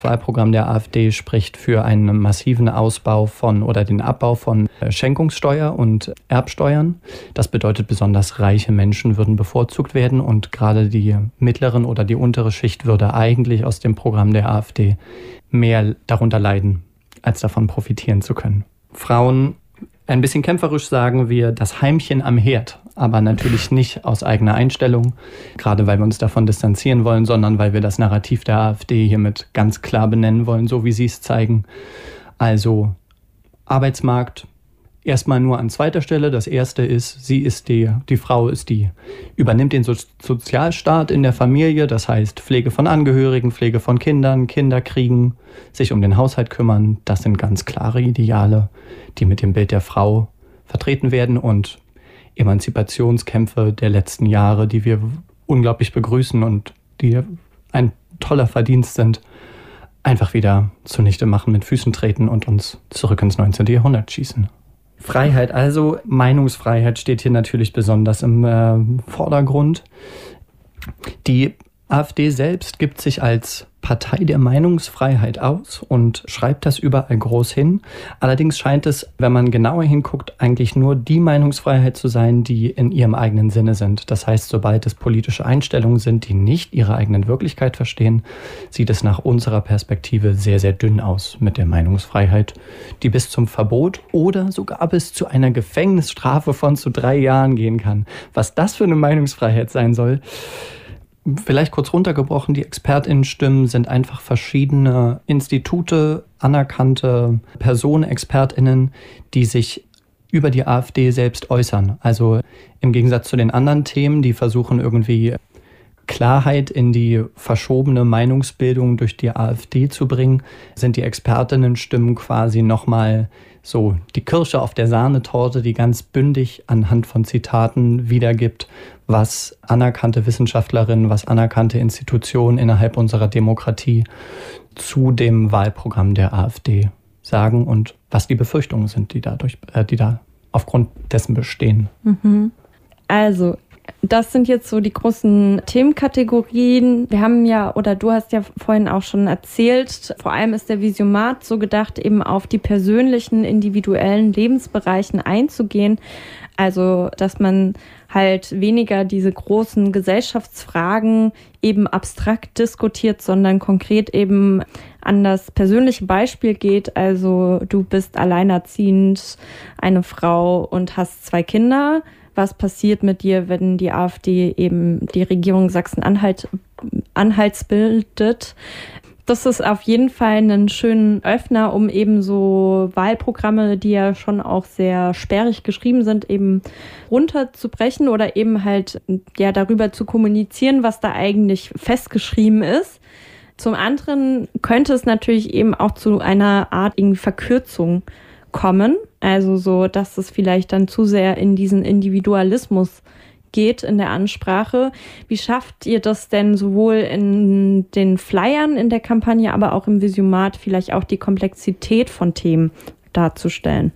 Das Wahlprogramm der AfD spricht für einen massiven Ausbau oder den Abbau von Schenkungssteuer und Erbsteuern. Das bedeutet, besonders reiche Menschen würden bevorzugt werden und gerade die mittleren oder die untere Schicht würde eigentlich aus dem Programm der AfD mehr darunter leiden, als davon profitieren zu können. Frauen, ein bisschen kämpferisch sagen wir, das Heimchen am Herd, aber natürlich nicht aus eigener Einstellung, gerade weil wir uns davon distanzieren wollen, sondern weil wir das Narrativ der AfD hiermit ganz klar benennen wollen, so wie sie es zeigen. Also Arbeitsmarkt erstmal nur an zweiter Stelle. Das erste ist, die Frau übernimmt den Sozialstaat in der Familie, das heißt Pflege von Angehörigen, Pflege von Kindern, Kinder kriegen, sich um den Haushalt kümmern. Das sind ganz klare Ideale, die mit dem Bild der Frau vertreten werden und Emanzipationskämpfe der letzten Jahre, die wir unglaublich begrüßen und die ein toller Verdienst sind, einfach wieder zunichte machen, mit Füßen treten und uns zurück ins 19. Jahrhundert schießen. Freiheit, also Meinungsfreiheit steht hier natürlich besonders im Vordergrund. Die AfD selbst gibt sich als Partei der Meinungsfreiheit aus und schreibt das überall groß hin. Allerdings scheint es, wenn man genauer hinguckt, eigentlich nur die Meinungsfreiheit zu sein, die in ihrem eigenen Sinne sind. Das heißt, sobald es politische Einstellungen sind, die nicht ihre eigenen Wirklichkeit verstehen, sieht es nach unserer Perspektive sehr, sehr dünn aus mit der Meinungsfreiheit, die bis zum Verbot oder sogar bis zu einer Gefängnisstrafe von zu 3 Jahren gehen kann. Was das für eine Meinungsfreiheit sein soll, vielleicht kurz runtergebrochen, die ExpertInnen-Stimmen sind einfach verschiedene Institute, anerkannte Personen, ExpertInnen, die sich über die AfD selbst äußern. Also im Gegensatz zu den anderen Themen, die versuchen irgendwie Klarheit in die verschobene Meinungsbildung durch die AfD zu bringen, sind die ExpertInnen-Stimmen quasi nochmal so die Kirsche auf der Sahnetorte, die ganz bündig anhand von Zitaten wiedergibt, was anerkannte Wissenschaftlerinnen, was anerkannte Institutionen innerhalb unserer Demokratie zu dem Wahlprogramm der AfD sagen und was die Befürchtungen sind, die da aufgrund dessen bestehen. Also, das sind jetzt so die großen Themenkategorien. Wir haben ja, oder du hast ja vorhin auch schon erzählt, vor allem ist der Visiomat so gedacht, eben auf die persönlichen, individuellen Lebensbereichen einzugehen. Also, dass man halt weniger diese großen Gesellschaftsfragen eben abstrakt diskutiert, sondern konkret eben an das persönliche Beispiel geht. Also, du bist alleinerziehend, eine Frau und hast 2 Kinder. Was passiert mit dir, wenn die AfD eben die Regierung Sachsen-Anhalts bildet? Das ist auf jeden Fall ein schöner Öffner, um eben so Wahlprogramme, die ja schon auch sehr sperrig geschrieben sind, eben runterzubrechen oder eben halt ja darüber zu kommunizieren, was da eigentlich festgeschrieben ist. Zum anderen könnte es natürlich eben auch zu einer Art Verkürzung kommen, also so, dass es vielleicht dann zu sehr in diesen Individualismus geht in der Ansprache. Wie schafft ihr das denn sowohl in den Flyern in der Kampagne, aber auch im Visiomat vielleicht auch die Komplexität von Themen darzustellen?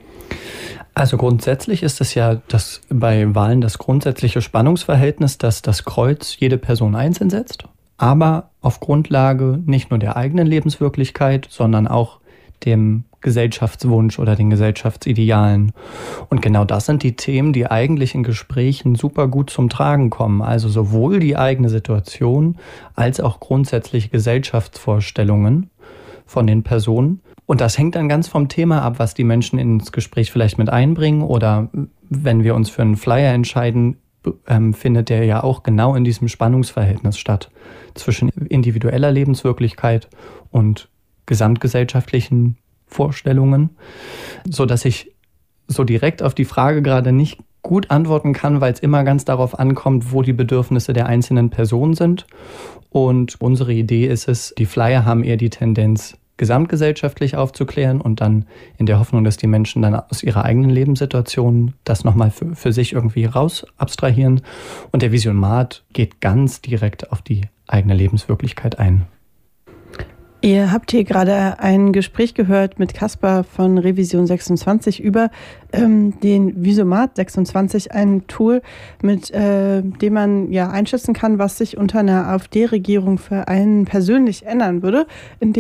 Also grundsätzlich ist es ja bei Wahlen das grundsätzliche Spannungsverhältnis, dass das Kreuz jede Person einzeln setzt, aber auf Grundlage nicht nur der eigenen Lebenswirklichkeit, sondern auch dem Gesellschaftswunsch oder den Gesellschaftsidealen. Und genau das sind die Themen, die eigentlich in Gesprächen super gut zum Tragen kommen. Also sowohl die eigene Situation als auch grundsätzliche Gesellschaftsvorstellungen von den Personen. Und das hängt dann ganz vom Thema ab, was die Menschen ins Gespräch vielleicht mit einbringen. Oder wenn wir uns für einen Flyer entscheiden, findet der ja auch genau in diesem Spannungsverhältnis statt zwischen individueller Lebenswirklichkeit und gesamtgesellschaftlichen Vorstellungen, so dass ich so direkt auf die Frage gerade nicht gut antworten kann, weil es immer ganz darauf ankommt, wo die Bedürfnisse der einzelnen Personen sind. Und unsere Idee ist es, die Flyer haben eher die Tendenz, gesamtgesellschaftlich aufzuklären und dann in der Hoffnung, dass die Menschen dann aus ihrer eigenen Lebenssituation das nochmal für sich irgendwie raus abstrahieren. Und der Visiomat geht ganz direkt auf die eigene Lebenswirklichkeit ein. Ihr habt hier gerade ein Gespräch gehört mit Kaspar von Revision 26 über den Visiomat 26, ein Tool, mit dem man ja einschätzen kann, was sich unter einer AfD-Regierung für einen persönlich ändern würde.